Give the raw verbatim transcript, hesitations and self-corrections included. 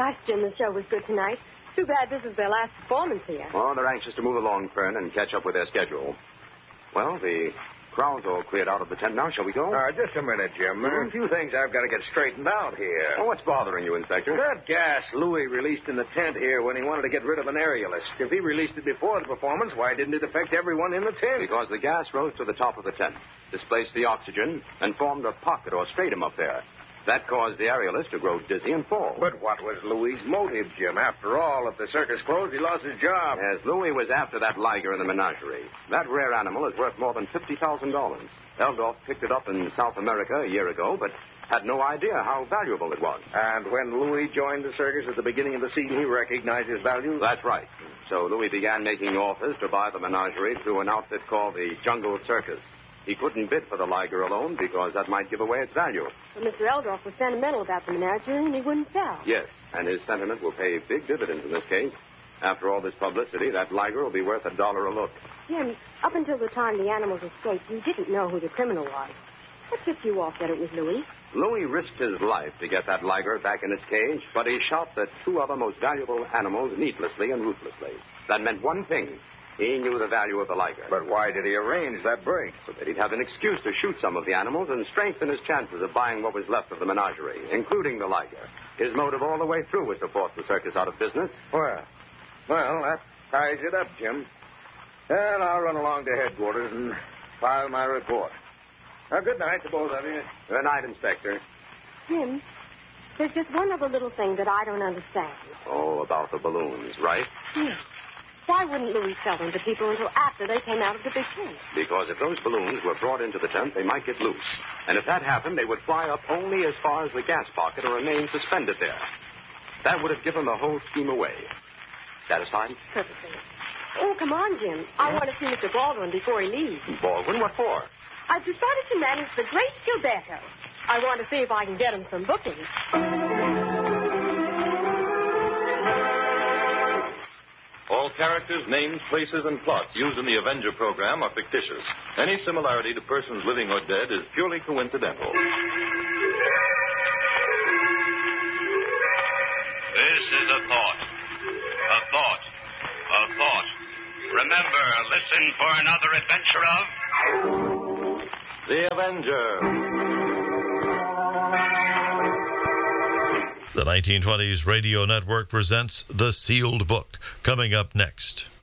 Gosh, Jim, the show was good tonight. Too bad this is their last performance here. Oh, they're anxious to move along, Fern, and catch up with their schedule. Well, the crowd's all cleared out of the tent now. Shall we go? Uh, just a minute, Jim. There are a few things I've got to get straightened out here. Oh, what's bothering you, Inspector? That gas Louis released in the tent here when he wanted to get rid of an aerialist. If he released it before the performance, why didn't it affect everyone in the tent? Because the gas rose to the top of the tent, displaced the oxygen, and formed a pocket or stratum up there. That caused the aerialist to grow dizzy and fall. But what was Louis' motive, Jim? After all, if the circus closed, he lost his job. Yes, Louis was after that liger in the menagerie. That rare animal is worth more than fifty thousand dollars. Eldorf picked it up in South America a year ago, but had no idea how valuable it was. And when Louis joined the circus at the beginning of the season, he recognized his value? That's right. So Louis began making offers to buy the menagerie through an outfit called the Jungle Circus. He couldn't bid for the liger alone because that might give away its value. But Mister Eldorf was sentimental about the menagerie, and he wouldn't sell. Yes, and his sentiment will pay big dividends in this case. After all this publicity, that liger will be worth a dollar a look. Jim, up until the time the animals escaped, you didn't know who the criminal was. What tipped you off that it was Louis? Louis risked his life to get that liger back in its cage, but he shot the two other most valuable animals needlessly and ruthlessly. That meant one thing. He knew the value of the liger. But why did he arrange that break? So that he'd have an excuse to shoot some of the animals and strengthen his chances of buying what was left of the menagerie, including the liger. His motive all the way through was to force the circus out of business. Well, well, that ties it up, Jim. And I'll run along to headquarters and file my report. Now, good night to both of you. Good night, Inspector. Jim, there's just one other little thing that I don't understand. Oh, about the balloons, right? Yes. Why wouldn't Louis sell them to people until after they came out of the big tent? Because if those balloons were brought into the tent, they might get loose. And if that happened, they would fly up only as far as the gas pocket or remain suspended there. That would have given the whole scheme away. Satisfied? Perfectly. Oh, come on, Jim. I want to see Mister Baldwin before he leaves. Baldwin? What for? I've decided to manage the great Gilberto. I want to see if I can get him some bookings. All characters, names, places, and plots used in the Avenger program are fictitious. Any similarity to persons living or dead is purely coincidental. This is a thought. A thought. A thought. Remember, listen for another adventure of... The Avenger. The nineteen twenties Radio Network presents The Sealed Book, coming up next.